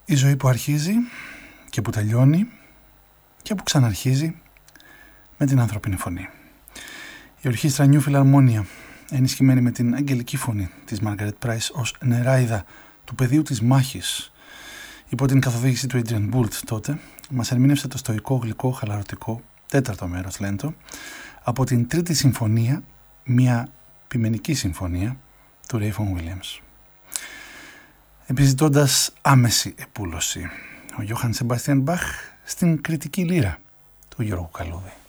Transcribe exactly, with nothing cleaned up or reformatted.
Η ζωή που αρχίζει και που τελειώνει και που ξαναρχίζει με την ανθρώπινη φωνή. Η ορχήστρα New Philharmonia, ενισχυμένη με την αγγελική φωνή της Margaret Price ως νεράιδα του πεδίου της μάχης υπό την καθοδήγηση του Adrian Boult τότε, μας ερμήνευσε το στοικό, γλυκό, χαλαρωτικό τέταρτο μέρος λέντο από την τρίτη συμφωνία, μια ποιμενική συμφωνία του Ray Vaughan Williams, επιζητώντας άμεση επούλωση ο Johann Sebastian Bach στην κριτική λύρα του Γιώργου Καλούδη.